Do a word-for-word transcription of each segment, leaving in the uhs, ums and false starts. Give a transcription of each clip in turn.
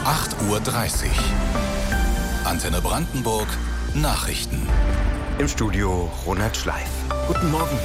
acht Uhr dreißig. Antenne Brandenburg, Nachrichten. Im Studio Ronald Schleif. Guten Morgen.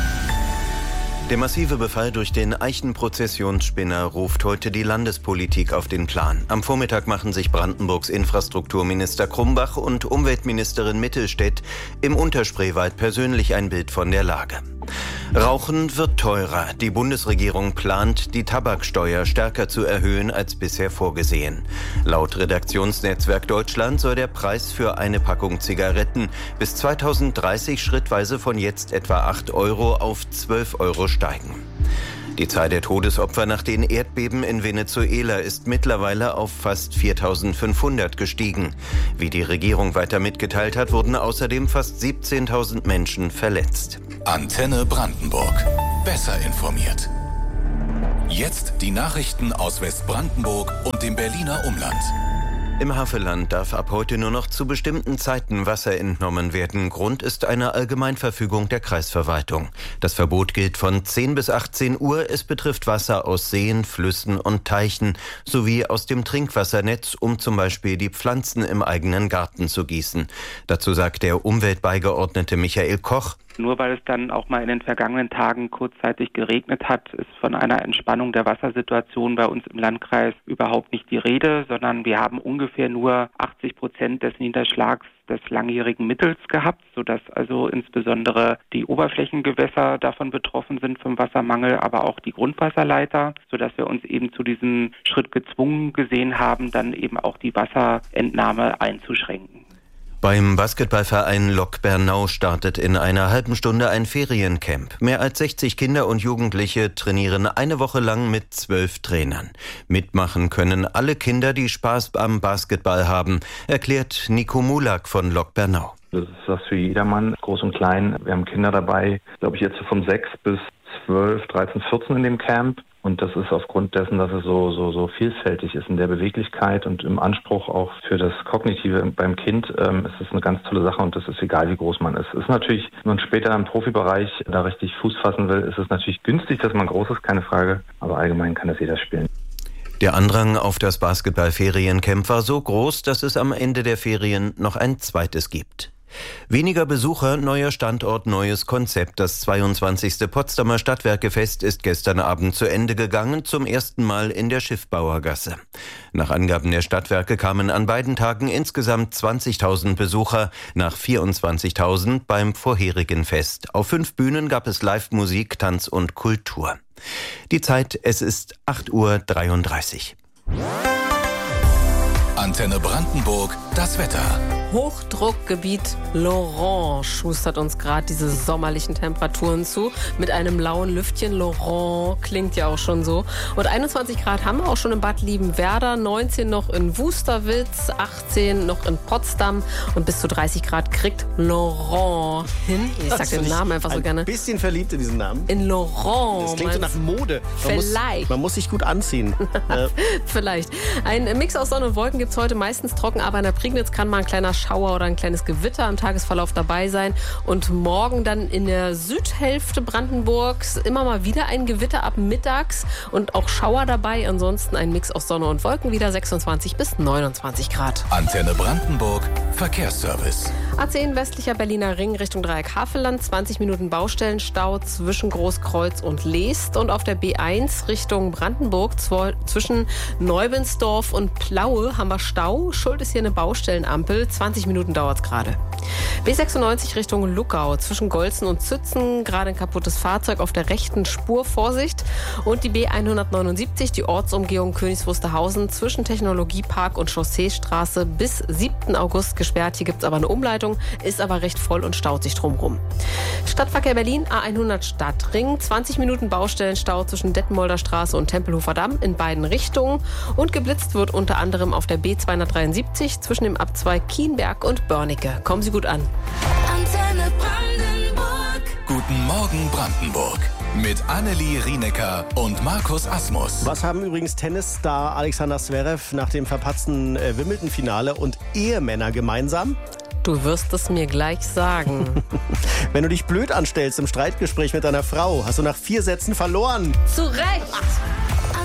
Der massive Befall durch den Eichenprozessionsspinner ruft heute die Landespolitik auf den Plan. Am Vormittag machen sich Brandenburgs Infrastrukturminister Krumbach und Umweltministerin Mittelstädt im Unterspreewald persönlich ein Bild von der Lage. Rauchen wird teurer. Die Bundesregierung plant, die Tabaksteuer stärker zu erhöhen als bisher vorgesehen. Laut Redaktionsnetzwerk Deutschland soll der Preis für eine Packung Zigaretten bis zweitausenddreißig schrittweise von jetzt etwa acht Euro auf zwölf Euro steigen. Die Zahl der Todesopfer nach den Erdbeben in Venezuela ist mittlerweile auf fast viertausendfünfhundert gestiegen. Wie die Regierung weiter mitgeteilt hat, wurden außerdem fast siebzehntausend Menschen verletzt. Antenne Brandenburg. Besser informiert. Jetzt die Nachrichten aus Westbrandenburg und dem Berliner Umland. Im Havelland darf ab heute nur noch zu bestimmten Zeiten Wasser entnommen werden. Grund ist eine Allgemeinverfügung der Kreisverwaltung. Das Verbot gilt von zehn bis achtzehn Uhr. Es betrifft Wasser aus Seen, Flüssen und Teichen sowie aus dem Trinkwassernetz, um zum Beispiel die Pflanzen im eigenen Garten zu gießen. Dazu sagt der Umweltbeigeordnete Michael Koch: Nur weil es dann auch mal in den vergangenen Tagen kurzzeitig geregnet hat, ist von einer Entspannung der Wassersituation bei uns im Landkreis überhaupt nicht die Rede, sondern wir haben ungefähr nur achtzig Prozent des Niederschlags des langjährigen Mittels gehabt, sodass also insbesondere die Oberflächengewässer davon betroffen sind vom Wassermangel, aber auch die Grundwasserleiter, sodass wir uns eben zu diesem Schritt gezwungen gesehen haben, dann eben auch die Wasserentnahme einzuschränken. Beim Basketballverein Lok Bernau startet in einer halben Stunde ein Feriencamp. Mehr als sechzig Kinder und Jugendliche trainieren eine Woche lang mit zwölf Trainern. Mitmachen können alle Kinder, die Spaß am Basketball haben, erklärt Nico Mulak von Lok Bernau. Das ist was für jedermann, groß und klein. Wir haben Kinder dabei, glaube ich, jetzt von sechs bis zwölf, dreizehn, vierzehn in dem Camp. Und das ist aufgrund dessen, dass es so, so, so vielfältig ist in der Beweglichkeit und im Anspruch auch für das Kognitive beim Kind, ähm, ist es eine ganz tolle Sache und es ist egal, wie groß man ist. Es ist natürlich, wenn man später im Profibereich da richtig Fuß fassen will, ist es natürlich günstig, dass man groß ist, keine Frage, aber allgemein kann das jeder spielen. Der Andrang auf das Basketball-Feriencamp war so groß, dass es am Ende der Ferien noch ein zweites gibt. Weniger Besucher, neuer Standort, neues Konzept. Das zweiundzwanzigste Potsdamer Stadtwerkefest ist gestern Abend zu Ende gegangen, zum ersten Mal in der Schiffbauergasse. Nach Angaben der Stadtwerke kamen an beiden Tagen insgesamt zwanzigtausend Besucher, nach vierundzwanzigtausend beim vorherigen Fest. Auf fünf Bühnen gab es Live-Musik, Tanz und Kultur. Die Zeit, es ist acht Uhr dreiunddreißig. Antenne Brandenburg, das Wetter. Hochdruckgebiet Laurent schustert uns gerade diese sommerlichen Temperaturen zu. Mit einem lauen Lüftchen. Laurent klingt ja auch schon so. Und einundzwanzig Grad haben wir auch schon in Bad Liebenwerda, neunzehn noch in Wusterwitz, achtzehn noch in Potsdam und bis zu dreißig Grad kriegt Laurent hin. Ich sag den Namen einfach so gerne. Ein bisschen verliebt in diesen Namen. In Laurent. Das klingt so nach Mode. Man Vielleicht. Muss, man muss sich gut anziehen. Vielleicht. Ein Mix aus Sonne und Wolken gibt es heute meistens trocken, aber in der Prignitz kann mal ein kleiner Schauer oder ein kleines Gewitter am Tagesverlauf dabei sein. Und morgen dann in der Südhälfte Brandenburgs immer mal wieder ein Gewitter ab mittags und auch Schauer dabei. Ansonsten ein Mix aus Sonne und Wolken, wieder sechsundzwanzig bis neunundzwanzig Grad. Antenne Brandenburg, Verkehrsservice. A zehn westlicher Berliner Ring Richtung Dreieck Havelland, zwanzig Minuten Baustellenstau zwischen Großkreuz und Leest. Und auf der B eins Richtung Brandenburg zwischen Neubensdorf und Plaue haben wir Stau. Schuld ist hier eine Baustellenampel, zwanzig Minuten dauert es gerade. B sechsundneunzig Richtung Luckau, zwischen Golzen und Zützen, gerade ein kaputtes Fahrzeug auf der rechten Spur, Vorsicht. Und die B hundertneunundsiebzig, die Ortsumgehung Königs Wusterhausen, zwischen Technologiepark und Chausseestraße bis siebten August gesperrt. Hier gibt es aber eine Umleitung, ist aber recht voll und staut sich drumherum. Stadtverkehr Berlin, A hundert Stadtring, zwanzig Minuten Baustellenstau zwischen Detmolder Straße und Tempelhofer Damm in beiden Richtungen. Und geblitzt wird unter anderem auf der B zweihundertdreiundsiebzig zwischen dem Abzweig Kienberg und Börnecke. Kommen Sie gut an. Antenne Brandenburg. Guten Morgen Brandenburg. Mit Annelie Rienecker und Markus Asmus. Was haben übrigens Tennisstar Alexander Zverev nach dem verpatzten äh, Wimbledon-Finale und Ehemänner gemeinsam? Du wirst es mir gleich sagen. Wenn du dich blöd anstellst im Streitgespräch mit deiner Frau, hast du nach vier Sätzen verloren. Zu Recht!